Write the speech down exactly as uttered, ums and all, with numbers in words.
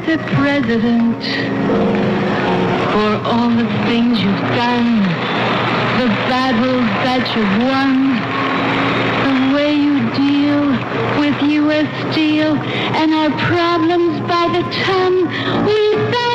Mister President, for all the things you've done, the battles that you've won, the way you deal with U S Steel and our problems by the ton. We thank